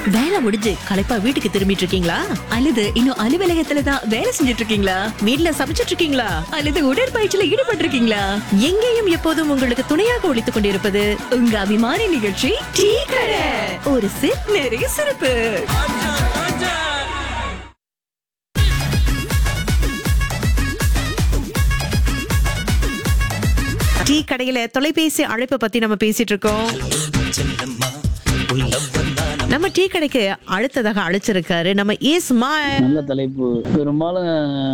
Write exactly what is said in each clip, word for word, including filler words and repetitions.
வேலை முடிஞ்சு களைப்பா வீட்டுக்கு திரும்பிட்டு இருக்கீங்களா? அல்லது இன்னும் அலுவலகத்துல தான் வேலை செஞ்சுட்டு இருக்கீங்களா? வீட்ல சமைச்சிட்டு இருக்கீங்களா? அல்லது உடற்பயிற்சியில ஈடுபட்டு இருக்கீங்களா? எங்கேயும் எப்போதும் உங்களுக்கு துணையாக ஒழித்துக் கொண்டிருப்பது உங்க அபிமானி நிகழ்ச்சி டீ கடை. ஒரு சிப் நிறைய சிறப்பு. டீ கடையில தொலைபேசி அழைப்பை பத்தி நம்ம பேசிட்டு இருக்கோம். நம்ம டீ கடைக்கு அடுத்ததாக அழைச்சிருக்காரு நம்ம இஸ்மாயில். நல்ல தலைப்பு. பெரும்பாலும்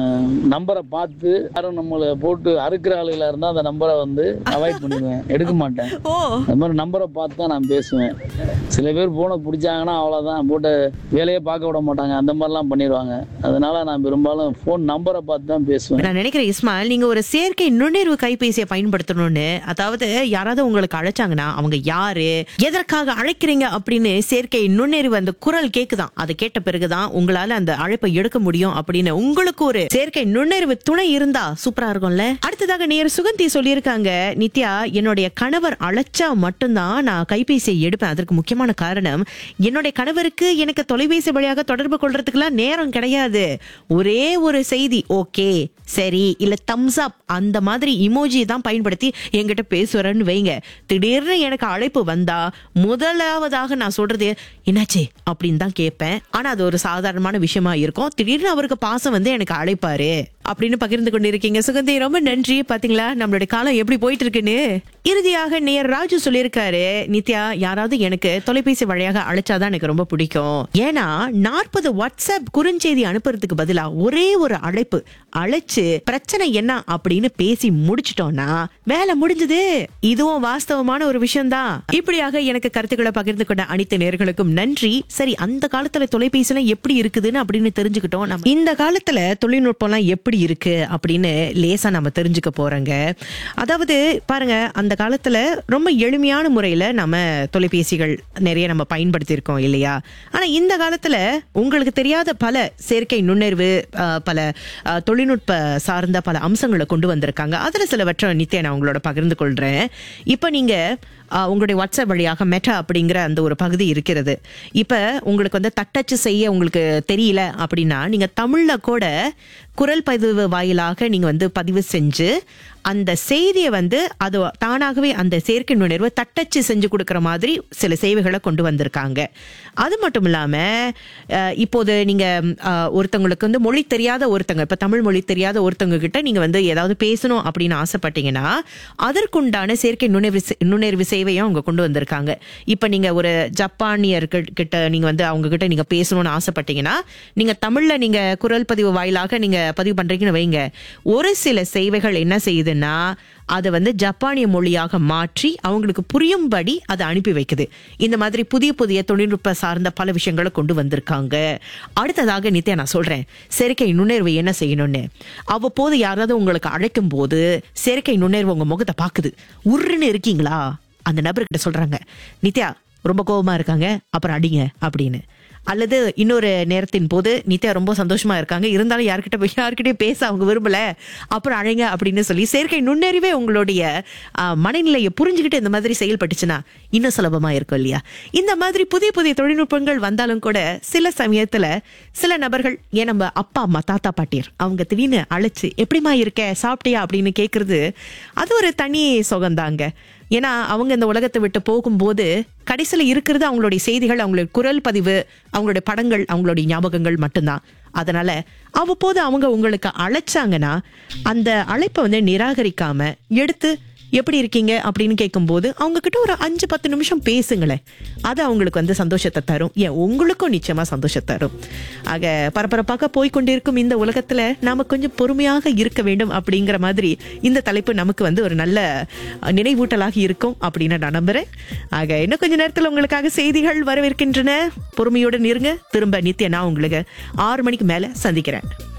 நம்பரை பார்த்து யாரும் நம்மளை போட்டு அறுக்கிற ஆளுகளா இருந்தா அந்த நம்பரை வந்து அவாய்ட் பண்ணிடுவேன், எடுக்க மாட்டேன். ஓ, அது மாதிரி நம்பரை பார்த்து தான் நான் பேசுவேன். சில பேர் போனை பிடிச்சாங்கன்னா அவ்வளோதான், போட்டு வேலையே பார்க்க விட மாட்டாங்க, அந்த மாதிரிலாம் பண்ணிடுவாங்க. அதனால நான் பெரும்பாலும் ஃபோன் நம்பரை பார்த்து தான் பேசுவேன். நான் நினைக்கிறேன் இஸ்மாயில், நீங்க ஒரு செயற்கை நுண்ணறிவு கைபேசியை பயன்படுத்தணும்னு. அதாவது யாராவது உங்களுக்கு அழைச்சாங்கன்னா அவங்க யாரு, எதற்காக அழைக்கிறீங்க அப்படின்னு செயற்கை நுண்ணறிவு அந்த குரல் கேக்குதான். அது கேட்ட பிறகுதான் உங்களால அந்த அழைப்பை எடுக்க முடியும் அப்படின்னு உங்களுக்கு ஒரு செயற்கை நுண்ணறிவு துணை இருந்தா சூப்பரா இருக்கும்ல. அடுத்ததாக நேர் சுகந்தி சொல்லியிருக்காங்க, நித்யா, என்னுடைய கணவர் அழைச்சா மட்டும்தான் நான் கைபேசியை எடுப்பேன். அதற்கு முக்கியமான காரணம், என்னுடைய கணவருக்கு எனக்கு தொலைபேசி வழியாக தொடர்பு கொள்றதுக்குலாம் நேரம் கிடையாது. ஒரே ஒரு செய்தி ஓகே சரி இல்ல தம்ஸ் அப் அந்த மாதிரி இமோஜி தான் பயன்படுத்தி என்கிட்ட பேசுறேன்னு வைங்க. திடீர்னு எனக்கு அழைப்பு வந்தா முதலாவதாக நான் சொல்றது என்னாச்சு அப்படின்னு தான் கேட்பேன். ஆனா அது ஒரு சாதாரணமான விஷயமா இருக்கும். திடீர்னு அவருக்கு பாசம் வந்து எனக்கு அழைப்பாரு அப்படின்னு பகிர்ந்து கொண்டிருக்கீங்க சுகந்தி. ரொம்ப நன்றி. பாத்தீங்களா நம்மளுடைய காலம் எப்படி போயிட்டு இருக்குன்னு. இறுதியாக நேர் ராஜு சொல்லியிருக்காரு, நித்யா, யாராவது எனக்கு தொலைபேசி வழியாக அழைச்சாதான் எனக்கு ரொம்ப பிடிக்கும். ஏன்னா நாற்பது வாட்ஸ்அப் குறுஞ்செய்தி அனுப்புறதுக்கு பதிலா ஒரே ஒரு அழைப்பு அழைச்சு பிரச்சனை என்ன அப்படின்னு பேசி முடிச்சிட்டோம்னா வேலை முடிஞ்சது. இதுவும் வாஸ்தவமான ஒரு விஷயம் தான். இப்படியாக எனக்கு கருத்துக்களை பகிர்ந்து கொண்ட அனைத்து நேர்களுக்கும் நன்றி. சரி, அந்த காலத்துல தொலைபேசி எப்படி இருக்குதுன்னு அப்படின்னு தெரிஞ்சுக்கிட்டோம். நம்ம இந்த காலத்துல தொழில்நுட்பம்லாம் எப்படி இருக்கு அப்படின்னு லேசா நம்ம தெரிஞ்சுக்க போறோங்க. அதாவது பாருங்க, அந்த காலத்துல ரொம்ப எளிமையான முறையில நம்ம தொலைபேசிகள் நிறைய நம்ம பயன்படுத்தி இருக்கோம் இல்லையா? ஆனா இந்த காலத்துல உங்களுக்கு தெரியாத பல செயற்கை நுண்ணறிவு, பல தொழில்நுட்ப சார்ந்த பல அம்சங்களை கொண்டு வந்திருக்காங்க. அதுல சிலவற்றை நித்யா நான் உங்களோட பகிர்ந்து கொள்றேன். இப்ப நீங்க உங்களுடைய வாட்ஸ்அப் வழியாக மெட்டா அப்படிங்கிற அந்த ஒரு பகுதி இருக்கிறது. இப்ப உங்களுக்கு வந்து தட்டச்சு செய்ய உங்களுக்கு தெரியல அப்படின்னா நீங்க தமிழ்ல கூட குரல் பதிவு வாயிலாக நீங்க வந்து பதிவு செஞ்சு அந்த செய்தியை வந்து அது தானாகவே அந்த செயற்கை நுண்ணறிவு தட்டச்சு செஞ்சு கொடுக்கற மாதிரி சில சேவைகளை கொண்டு வந்திருக்காங்க. அது மட்டும் இல்லாம இப்போது நீங்க ஒருத்தவங்களுக்கு வந்து மொழி தெரியாத ஒருத்தங்க, இப்ப தமிழ் மொழி தெரியாத ஒருத்தவங்க கிட்ட நீங்க வந்து ஏதாவது பேசணும் அப்படின்னு ஆசைப்பட்டீங்கன்னா அதற்குண்டான செயற்கை நுண்ணறிவு நுண்ணறிவு சேவையும் அவங்க கொண்டு வந்திருக்காங்க. இப்ப நீங்க ஒரு ஜப்பானியர்கள் கிட்ட நீங்க வந்து அவங்க கிட்ட நீங்க பேசணும்னு ஆசைப்பட்டீங்கன்னா நீங்க தமிழ்ல நீங்க குரல் பதிவு வாயிலாக நீங்க பதிவு பண்றீங்கன்னு வைங்க. ஒரு சில சேவைகள் என்ன செய்யுதுன்னா அதை வந்து ஜப்பானிய மொழியாக மாற்றி அவங்களுக்கு புரியும்படி அதை அனுப்பி வைக்குது. இந்த மாதிரி புதிய புதிய தொழில்நுட்ப சார்ந்த பல விஷயங்களை கொண்டு வந்திருக்காங்க. அடுத்ததாக நித்யா நான் சொல்றேன், செயற்கை நுண்ணறிவு என்ன செய்யணும்னு. அவ்வப்போது யாராவது உங்களுக்கு அழைக்கும் போது செயற்கை நுண்ணறிவு உங்க முகத்தை பாக்குது. உருன்னு இருக்கீங்களா, அந்த நபர்கிட்ட சொல்றாங்க, நித்யா ரொம்ப கோபமா இருக்காங்க, அப்புறம் அடிங்க அப்படின்னு. அல்லது இன்னொரு நேரத்தின் போது நித்யா ரொம்ப சந்தோஷமா இருக்காங்க, இருந்தாலும் யார்கிட்ட யார்கிட்டயும் பேச அவங்க விரும்பல, அப்புறம் அழைங்க அப்படின்னு சொல்லி செயற்கை நுண்ணறிவே உங்களுடைய மனநிலையை புரிஞ்சுக்கிட்டு இந்த மாதிரி செயல்பட்டுச்சுன்னா இன்னும் சுலபமா இருக்கும் இல்லையா? இந்த மாதிரி புதிய புதிய தொழில்நுட்பங்கள் வந்தாலும் கூட சில சமயத்துல சில நபர்கள், ஏன் நம்ம அப்பா அம்மா தாத்தா பாட்டியர் அவங்க திடீர்னு அழைச்சு எப்படிமா இருக்க, சாப்பிட்டியா அப்படின்னு கேட்கறது அது ஒரு தனி சுகந்தாங்க. ஏன்னா அவங்க இந்த உலகத்தை விட்டு போகும்போது கடைசியில இருக்கிறது அவங்களுடைய செய்திகள், அவங்களுடைய குரல் பதிவு, அவங்களுடைய படங்கள், அவங்களுடைய ஞாபகங்கள் மட்டும்தான். அதனால அவ்வப்போது அவங்க உங்களுக்கு அழைச்சாங்கன்னா அந்த அழைப்பை வந்து நிராகரிக்காம எடுத்து எப்படி இருக்கீங்க அப்படின்னு கேட்கும்போது அவங்க கிட்ட ஒரு அஞ்சு பத்து நிமிஷம் பேசுங்களேன். அது அவங்களுக்கு வந்து சந்தோஷத்தை தரும். ஏன் உங்களுக்கும் நிச்சயமா சந்தோஷத்தை தரும். ஆக பரபரப்பாக போய்கொண்டிருக்கும் இந்த உலகத்துல நாம கொஞ்சம் பொறுமையாக இருக்க வேண்டும் அப்படிங்கிற மாதிரி இந்த தலைப்பு நமக்கு வந்து ஒரு நல்ல நினைவூட்டலாக இருக்கும் அப்படின்னு நான் நம்புறேன். ஆக இன்னும் கொஞ்ச நேரத்தில் உங்களுக்காக செய்திகள் வரவிருக்கின்றன. பொறுமையுடன் இருங்க. திரும்ப நித்யா நான் உங்களுக்கு ஆறு மணிக்கு மேல சந்திக்கிறேன்.